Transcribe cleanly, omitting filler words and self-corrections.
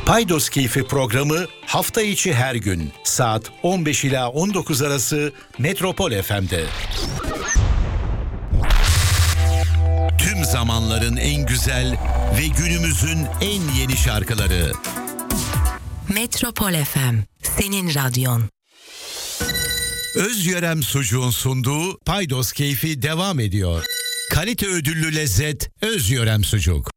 Paydos Keyfi programı hafta içi her gün saat 15 ila 19 arası Metropol FM'de. Tüm zamanların en güzel ve günümüzün en yeni şarkıları. Metropol FM, senin radyon. Özyörem Sucuğun sunduğu Paydos Keyfi devam ediyor. Kalite ödüllü lezzet Özyörem Sucuk.